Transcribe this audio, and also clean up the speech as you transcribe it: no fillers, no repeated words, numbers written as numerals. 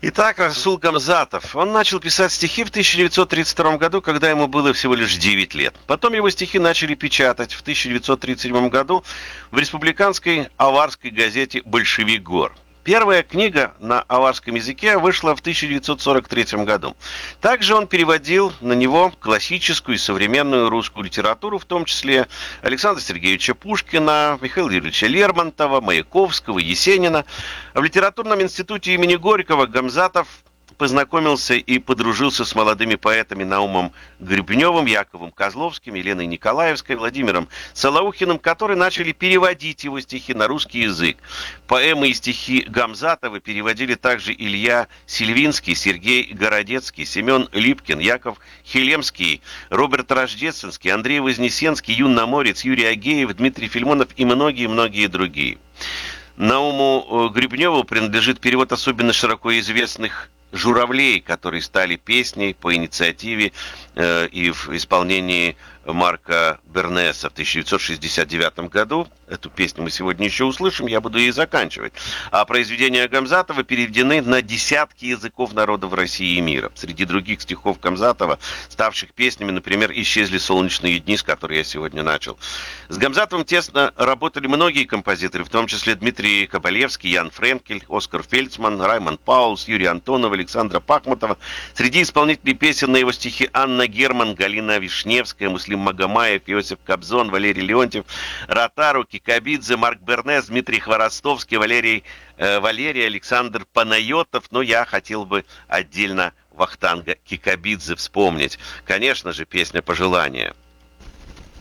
Итак, Расул Гамзатов. Он начал писать стихи в 1932 году, когда ему было всего лишь 9 лет. Потом его стихи начали печатать в 1937 году в республиканской аварской газете «Большевик Гор». Первая книга на аварском языке вышла в 1943 году. Также он переводил на него классическую и современную русскую литературу, в том числе Александра Сергеевича Пушкина, Михаила Юрьевича Лермонтова, Маяковского, Есенина. В литературном институте имени Горького Гамзатов познакомился и подружился с молодыми поэтами Наумом Гребневым, Яковом Козловским, Еленой Николаевской, Владимиром Солоухиным, которые начали переводить его стихи на русский язык. Поэмы и стихи Гамзатова переводили также Илья Сильвинский, Сергей Городецкий, Семен Липкин, Яков Хелемский, Роберт Рождественский, Андрей Вознесенский, Юнна Морец, Юрий Агеев, Дмитрий Фильмонов и многие-многие другие. Науму Гребневу принадлежит перевод особенно широко известных «Журавлей», которые стали песней по инициативе и в исполнении Марка Бернеса в 1969 году. Эту песню мы сегодня еще услышим, я буду ей заканчивать. А произведения Гамзатова переведены на десятки языков народов России и мира. Среди других стихов Гамзатова, ставших песнями, например, «Исчезли солнечные дни», с которой я сегодня начал. С Гамзатовым тесно работали многие композиторы, в том числе Дмитрий Кабалевский, Ян Френкель, Оскар Фельдсман, Раймонд Паулс, Юрий Антонов, Александра Пахмутова. Среди исполнителей песен на его стихи Анна Герман, Галина Вишневская, Муслим Магомаев, Иосиф Кобзон, Валерий Леонтьев, Ротару, Кикабидзе, Марк Бернес, Дмитрий Хворостовский, Валерий Александр Панайотов. Но я хотел бы отдельно Вахтанга Кикабидзе вспомнить. Конечно же, песня «Пожелания».